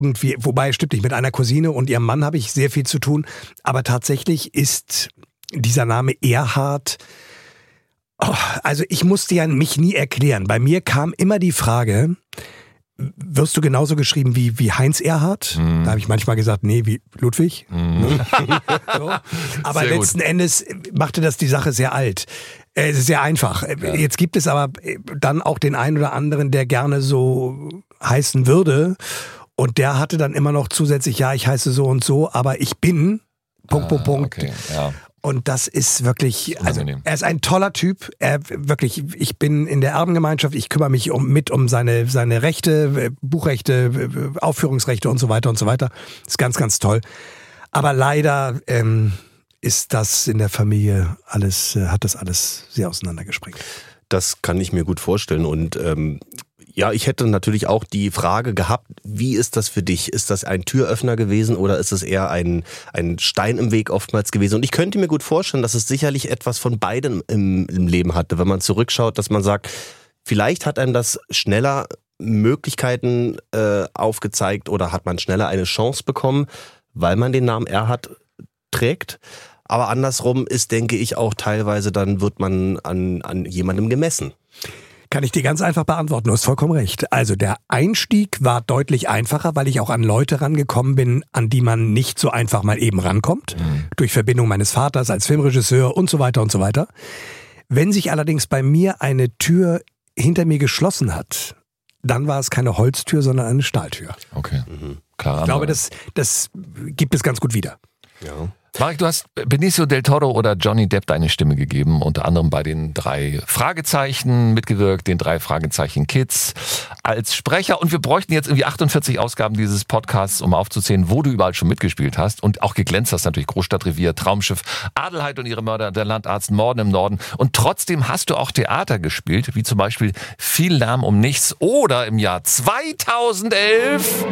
irgendwie, wobei stimmt nicht, mit einer Cousine und ihrem Mann habe ich sehr viel zu tun, aber tatsächlich ist dieser Name Erhard, also ich musste ja mich nie erklären. Bei mir kam immer die Frage, wirst du genauso geschrieben wie Heinz Erhardt? Da habe ich manchmal gesagt, nee, wie Ludwig. So. Aber letzten Endes machte das die Sache sehr alt. Sehr einfach. Ja. Jetzt gibt es aber dann auch den einen oder anderen, der gerne so heißen würde. Und der hatte dann immer noch zusätzlich, ja, ich heiße so und so, aber ich bin... Punkt. Okay, ja. Und das ist wirklich, also er ist ein toller Typ. Ich bin in der Erbengemeinschaft, ich kümmere mich um seine Rechte, Buchrechte, Aufführungsrechte und so weiter und so weiter. Das ist ganz, ganz toll. Aber leider ist das in der Familie hat das alles sehr auseinandergesprengt. Das kann ich mir gut vorstellen und ja, ich hätte natürlich auch die Frage gehabt, wie ist das für dich? Ist das ein Türöffner gewesen oder ist es eher ein Stein im Weg oftmals gewesen? Und ich könnte mir gut vorstellen, dass es sicherlich etwas von beidem im Leben hatte, wenn man zurückschaut, dass man sagt, vielleicht hat einem das schneller Möglichkeiten aufgezeigt oder hat man schneller eine Chance bekommen, weil man den Namen Erhard trägt. Aber andersrum ist, denke ich, auch teilweise, dann wird man an jemandem gemessen. Kann ich dir ganz einfach beantworten, du hast vollkommen recht. Also der Einstieg war deutlich einfacher, weil ich auch an Leute rangekommen bin, an die man nicht so einfach mal eben rankommt. Durch Verbindung meines Vaters als Filmregisseur und so weiter und so weiter. Wenn sich allerdings bei mir eine Tür hinter mir geschlossen hat, dann war es keine Holztür, sondern eine Stahltür. Okay, klar. Ich glaube, das gibt es ganz gut wieder. Ja. Marek, du hast Benicio del Toro oder Johnny Depp deine Stimme gegeben, unter anderem bei den 3 Fragezeichen mitgewirkt, den 3 Fragezeichen Kids als Sprecher. Und wir bräuchten jetzt irgendwie 48 Ausgaben dieses Podcasts, um aufzuzählen, wo du überall schon mitgespielt hast und auch geglänzt hast. Natürlich Großstadtrevier, Traumschiff, Adelheid und ihre Mörder, der Landarzt, Morden im Norden. Und trotzdem hast du auch Theater gespielt, wie zum Beispiel Viel Lärm um nichts oder im Jahr 2011...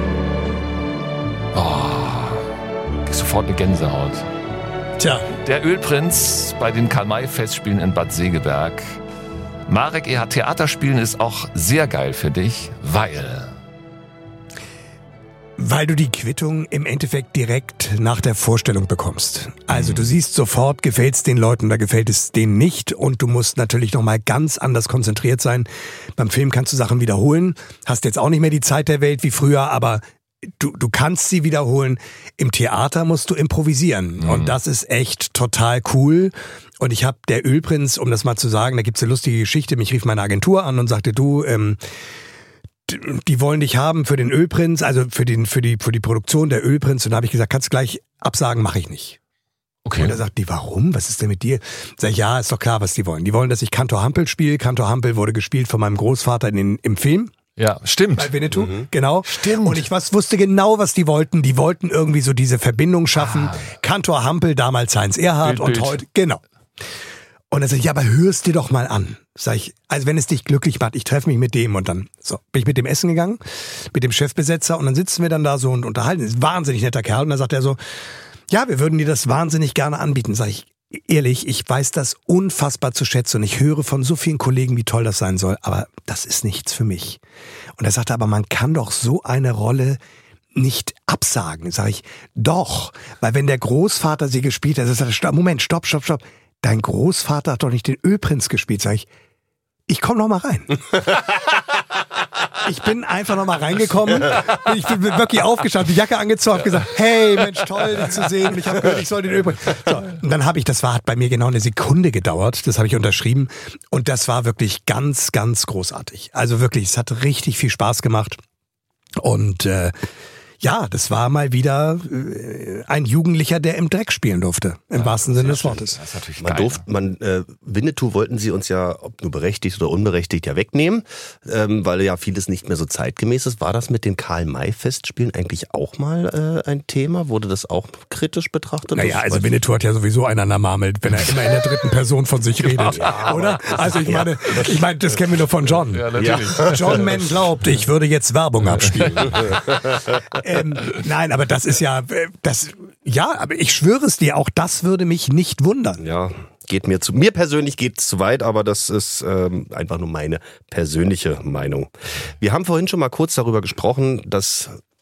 Sofort eine Gänsehaut. Tja. Der Ölprinz bei den Karl-May-Festspielen in Bad Segeberg. Marek Erhard, Theaterspielen ist auch sehr geil für dich, weil du die Quittung im Endeffekt direkt nach der Vorstellung bekommst. Also du siehst sofort, gefällt es den Leuten oder gefällt es denen nicht und du musst natürlich nochmal ganz anders konzentriert sein. Beim Film kannst du Sachen wiederholen, hast jetzt auch nicht mehr die Zeit der Welt wie früher, aber du kannst sie wiederholen. Im Theater musst du improvisieren. Und das ist echt total cool. Und ich habe der Ölprinz, um das mal zu sagen, da gibt's eine lustige Geschichte. Mich rief meine Agentur an und sagte, du, die wollen dich haben für den Ölprinz, also für die Produktion der Ölprinz. Und da habe ich gesagt, kannst du gleich absagen, mache ich nicht. Okay. Und er sagt, die, warum? Was ist denn mit dir? Sag ich, ja, ist doch klar, was die wollen. Die wollen, dass ich Kantor Hampel spiele. Kantor Hampel wurde gespielt von meinem Großvater im Film. Ja, stimmt. Bei Winnetou, genau. Stimmt. Und ich wusste genau, was die wollten. Die wollten irgendwie so diese Verbindung schaffen. Kantor Hampel, damals Heinz Erhardt und heute, genau. Und dann sag ich, ja, aber hörst dir doch mal an. Sag ich, also wenn es dich glücklich macht, ich treffe mich mit dem und dann so bin ich mit dem essen gegangen, mit dem Chefbesetzer und dann sitzen wir dann da so und unterhalten. Das ist ein wahnsinnig netter Kerl und dann sagt er so, ja, wir würden dir das wahnsinnig gerne anbieten. Sag ich, ehrlich, ich weiß das unfassbar zu schätzen und ich höre von so vielen Kollegen, wie toll das sein soll, aber das ist nichts für mich. Und er sagte, aber man kann doch so eine Rolle nicht absagen. Sag ich, doch, weil wenn der Großvater sie gespielt hat, sagt er, Moment, stopp. Dein Großvater hat doch nicht den Ölprinz gespielt. Sag ich komme noch mal rein. Ich bin einfach noch mal reingekommen. Ich bin wirklich aufgestanden, die Jacke angezogen, habe gesagt, hey, Mensch, toll, dich zu sehen. Und ich habe gehört, ich soll den Ölprinz. So, und dann hat bei mir genau eine Sekunde gedauert. Das habe ich unterschrieben. Und das war wirklich ganz, ganz großartig. Also wirklich, es hat richtig viel Spaß gemacht. Und ja, das war mal wieder ein Jugendlicher, der im Dreck spielen durfte, im wahrsten Sinne des Wortes. Das ist natürlich Winnetou wollten sie uns ja, ob nur berechtigt oder unberechtigt, ja wegnehmen, weil ja vieles nicht mehr so zeitgemäß ist. War das mit den Karl-May-Festspielen eigentlich auch mal ein Thema? Wurde das auch kritisch betrachtet? Naja, also Winnetou hat ja sowieso einen an der Marmel, wenn er immer in der dritten Person von sich redet, oder? Also ich meine, das kennen wir nur von John. Ja, natürlich. John Mann glaubt, ich würde jetzt Werbung abspielen. Nein, aber das ist ja, aber ich schwöre es dir, auch das würde mich nicht wundern. Ja, mir persönlich geht es zu weit, aber das ist einfach nur meine persönliche Meinung. Wir haben vorhin schon mal kurz darüber gesprochen, dass